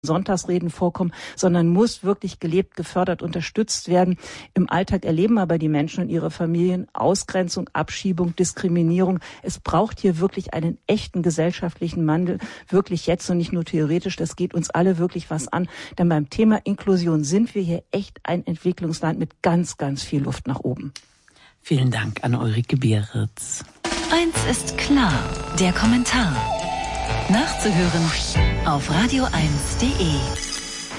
Sonntagsreden vorkommen, sondern muss wirklich gelebt, gefördert, unterstützt werden. Im Alltag erleben aber die Menschen und ihre Familien Ausgrenzung, Abschiebung, Diskriminierung. Es braucht hier wirklich einen echten gesellschaftlichen Wandel, wirklich jetzt und nicht nur theoretisch. Das geht uns alle wirklich was an, denn beim Thema Inklusion sind wir hier echt ein Entwicklungsland mit ganz, ganz viel Luft nach oben. Vielen Dank an Ulrike Bieritz. Eins ist klar, der Kommentar. Nachzuhören auf radio1.de.